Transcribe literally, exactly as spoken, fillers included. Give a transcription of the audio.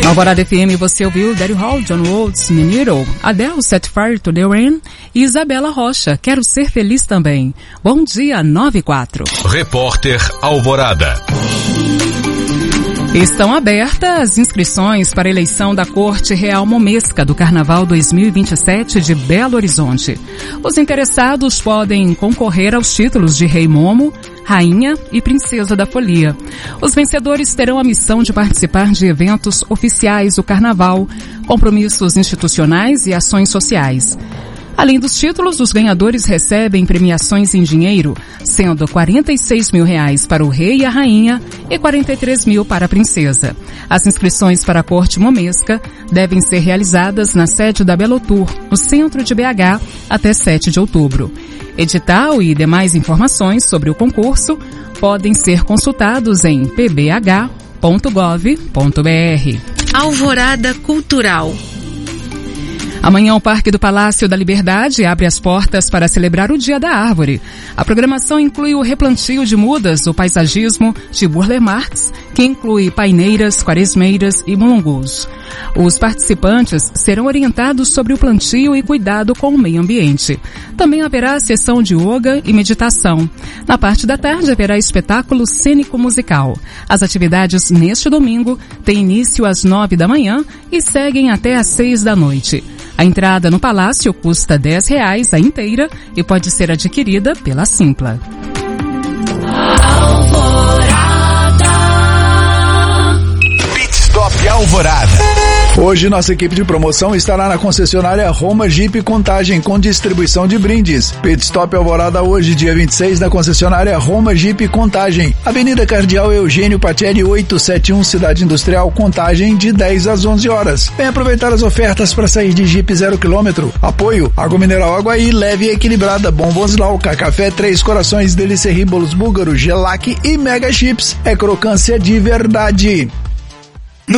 Na Alvorada F M você ouviu Daddy Hall, John Oates, Minero, Adele, Set Fire to the Rain e Isabela Rocha, Quero Ser Feliz Também. Bom dia, nove e quatro. Repórter Alvorada. Estão abertas as inscrições para a eleição da Corte Real Momesca do Carnaval dois mil e vinte e sete de Belo Horizonte. Os interessados podem concorrer aos títulos de Rei Momo, Rainha e Princesa da Folia. Os vencedores terão a missão de participar de eventos oficiais do Carnaval, compromissos institucionais e ações sociais. Além dos títulos, os ganhadores recebem premiações em dinheiro, sendo quarenta e seis mil reais para o rei e a rainha e quarenta e três mil para a princesa. As inscrições para a Corte Momesca devem ser realizadas na sede da Belotur, no centro de B H, até sete de outubro. Edital e demais informações sobre o concurso podem ser consultados em p b h ponto gov ponto b r. Alvorada Cultural. Amanhã o Parque do Palácio da Liberdade abre as portas para celebrar o Dia da Árvore. A programação inclui o replantio de mudas, o paisagismo de Burle Marx, que inclui paineiras, quaresmeiras e mulungus. Os participantes serão orientados sobre o plantio e cuidado com o meio ambiente. Também haverá sessão de yoga e meditação. Na parte da tarde haverá espetáculo cênico-musical. As atividades neste domingo têm início às nove da manhã e seguem até às seis da noite. A entrada no palácio custa dez reais a inteira e pode ser adquirida pela Simpla. Alvorada. Pit Stop Alvorada. Hoje nossa equipe de promoção estará na concessionária Roma Jeep Contagem com distribuição de brindes. Pit Stop Alvorada hoje, dia vinte e seis, na concessionária Roma Jeep Contagem. Avenida Cardeal Eugênio Pacelli oitocentos e setenta e um, Cidade Industrial, Contagem, de dez às onze horas. Vem aproveitar as ofertas para sair de Jeep zero quilômetro. Apoio Água Mineral Aguaí, leve e equilibrada, Bombons Lauca, Café Três Corações, Delícia Bolos Búlgaro, Gelac e Mega Chips. É crocância de verdade.